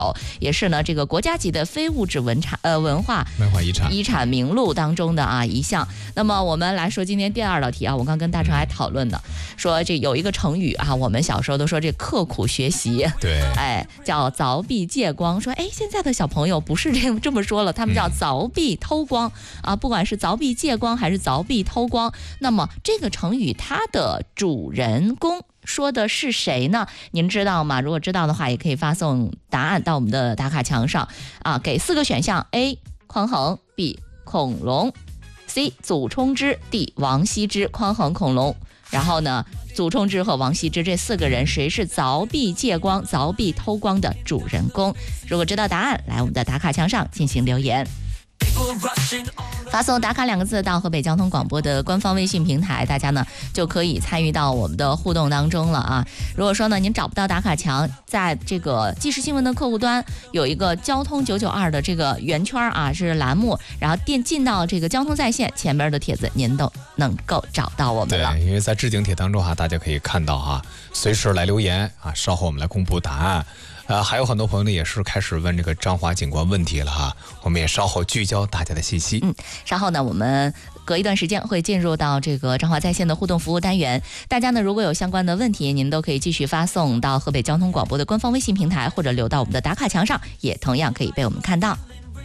也是呢这个国家级的非物质文化遗产名录当中的一项。那么我们来说今天第2道题我刚跟大成还讨论呢，说这有一个成语我们小时候都说这刻苦学习， 对， 叫凿壁借光。说现在的小朋友不是这么说了，他们叫凿壁偷光不管是凿壁借光还是凿壁偷光。那么这个成语它的主人公说的是谁呢？您知道吗？如果知道的话，也可以发送答案到我们的打卡墙上给4个选项 ：A. 匡衡 ，B. 孔融 ，C. 祖冲之 ，D. 王羲之。匡衡、孔融，然后呢，祖冲之和王羲之这4个人，谁是凿壁借光、凿壁偷光的主人公？如果知道答案，来我们的打卡墙上进行留言。发送打卡2个字到河北交通广播的官方微信平台，大家呢就可以参与到我们的互动当中了如果说呢您找不到打卡墙，在这个即时新闻的客户端有一个交通992的这个圆圈是栏目，然后进到这个交通在线前边的帖子，您都能够找到我们了。 对，因为在置顶帖当中大家可以看到随时来留言稍后我们来公布答案。还有很多朋友呢也是开始问这个张华警官问题了我们也稍后聚焦大家的信息。 稍后呢我们隔一段时间会进入到这个张华在线的互动服务单元，大家呢如果有相关的问题，您都可以继续发送到河北交通广播的官方微信平台，或者留到我们的打卡墙上，也同样可以被我们看到。